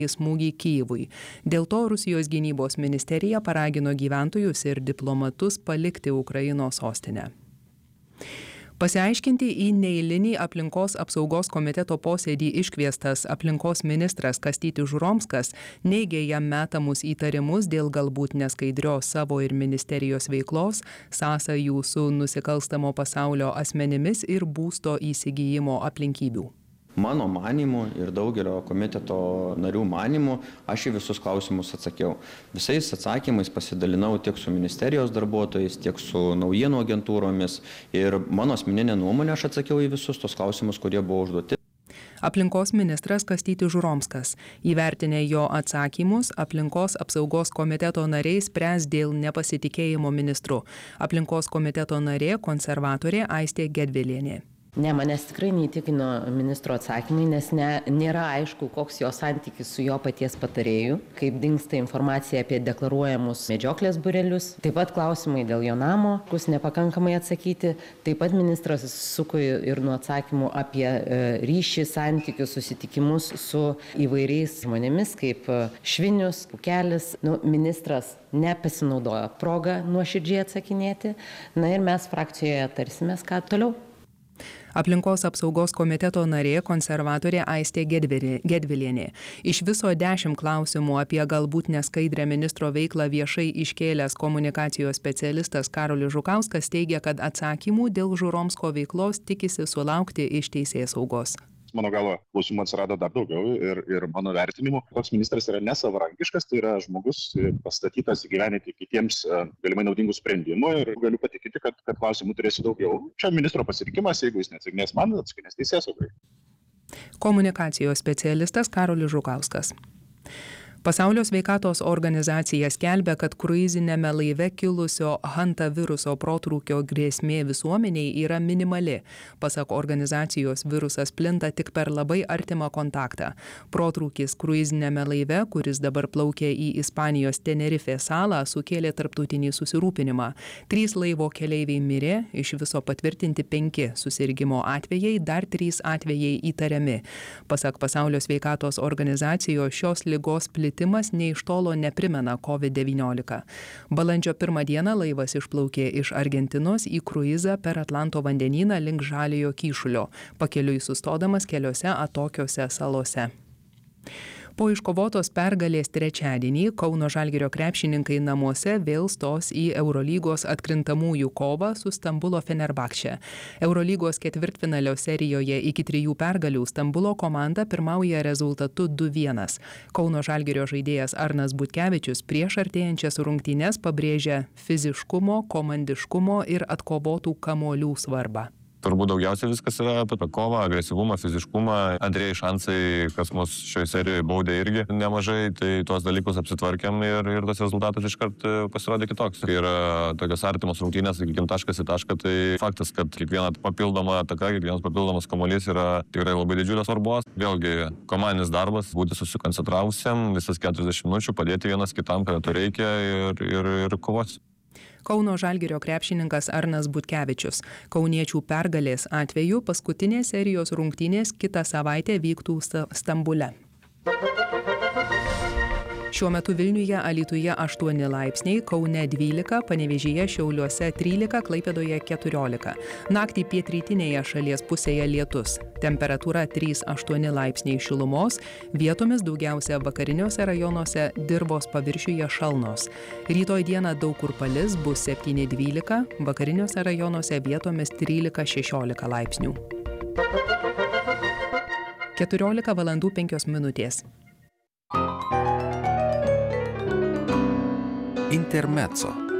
smūgį Kyjivui. Dėl to Rusijos gynybos ministerija paragino gyventojus ir diplomatus palikti Ukrainos sostinę. Pasiaiškinti į neeilinį aplinkos apsaugos komiteto posėdį iškviestas aplinkos ministras Kastytis Žuromskas neigė jam metamus įtarimus dėl galbūt neskaidrios savo ir ministerijos veiklos, sąsajų su nusikalstamo pasaulio asmenimis ir būsto įsigijimo aplinkybių. Mano manymu ir daugelio komiteto narių manymu, aš į visus klausimus atsakiau. Visais atsakymais pasidalinau tiek su ministerijos darbuotojais, tiek su naujienų agentūromis ir mano asmeninė nuomonė aš atsakiau į visus tos klausimus, kurie buvo užduoti. Aplinkos ministras Kastytis Žuromskas. Įvertinę jo atsakymus, aplinkos apsaugos komiteto nariai spręs dėl nepasitikėjimo ministru. Aplinkos komiteto narė konservatorė Aistė Gedvilienė. Ne, manęs tikrai neįtikino ministro atsakymai, nes nėra aišku, koks jo santykis su jo paties patarėju, kaip dingsta informacija apie deklaruojamus medžioklės būrelius. Taip pat klausimai dėl jo namo, kus nepakankamai atsakyti. Taip pat ministras suko ir nuo atsakymų apie ryšį, santykius, susitikimus su įvairiais žmonėmis, kaip Švinius, Pukelis. Ministras nepasinaudojo progą nuoširdžiai atsakinėti. Na ir mes frakcijoje tarsimės, ką toliau. Aplinkos apsaugos komiteto narė konservatorė Aistė Gedvilienė. Iš viso 10 klausimų apie galbūt neskaidrę ministro veiklą viešai iškėlęs komunikacijos specialistas Karolis Žukauskas teigia, kad atsakymų dėl Žuromsko veiklos tikisi sulaukti iš Teisėsaugos. Mano galva, klausimų atsirado dar daugiau ir mano vertinimu, toks ministras yra nesavarankiškas, tai yra žmogus pastatytas įgyvendinti kitiems galimai naudingų sprendimų ir galiu patikinti, kad klausimų turėsiu daugiau. Čia ministro pasirinkimas, jeigu jis neatsakinės man, atsakinės Teisėsaugai. Komunikacijos specialistas Karolis Žukauskas. Pasaulio sveikatos organizacija skelbia, kad kruiziniame laive kilusio hanta viruso protrūkio grėsmė visuomeniai yra minimali. Pasak organizacijos, virusas plinta tik per labai artimą kontaktą. Protrūkis kruiziniame laive, kuris dabar plaukia į Ispanijos Tenerifės salą, sukėlė tarptautinį susirūpinimą. 3 laivo keleiviai mirė, iš viso patvirtinti 5 susirgimo atvejai, dar 3 atvejai įtariami. Pasak Pasaulio sveikatos organizacijos, šios ligos plitimas nei iš tolo neprimena COVID-19. Balandžio 1 dieną laivas išplaukė iš Argentinos į kruizą per Atlanto vandenyną link Žaliojo kyšulio, pakeliui sustodamas keliose atokiose salose. Po iškovotos pergalės trečiadienį Kauno Žalgirio krepšininkai namuose vėl stos į Eurolygos atkrintamųjų kovą su Stambulo Fenerbahče. Eurolygos ketvirtfinalio serijoje iki 3 pergalių Stambulo komanda pirmauja rezultatu 2-1. Kauno Žalgirio žaidėjas Arnas Butkevičius prieš artėjančias rungtynes pabrėžia fiziškumo, komandiškumo ir atkovotų kamuolių svarbą. Turbūt daugiausiai viskas yra apie kovą, agresyvumą, fiziškumą. Antrieji šansai, kas mus šioje serijoje baudė irgi nemažai, tai tuos dalykus apsitvarkėm ir tas rezultatas iškart pasirodė kitoks. Kai yra tokios artimos rungtynės, sakykime, taškas į tašką, tai faktas, kad kiekviena papildoma ataka, kiekvienas papildomas kamuolys yra tikrai labai didžiulės svarbos. Vėlgi, komandinis darbas, būti susikoncentravusiam, visas 40 minučių, padėti vienas kitam, kada to reikia ir kovoti. Kauno Žalgirio krepšininkas Arnas Butkevičius. Kauniečių pergalės atveju paskutinės serijos rungtynės kitą savaitę vyktų Stambule. Šiuo metu Vilniuje, Alytuje 8 laipsniai, Kaune 12, Panevėžyje, Šiauliuose 13, Klaipėdoje 14. Naktį pietrytinėje šalies pusėje lietus. Temperatūra 3-8 laipsniai šilumos, vietomis daugiausia vakariniuose rajonuose, Dirvos paviršiuje šalnos. Rytoj dieną daug kur palis, bus 7-12, vakariniuose rajonuose vietomis 13-16 laipsnių. 14:05. Intermezzo.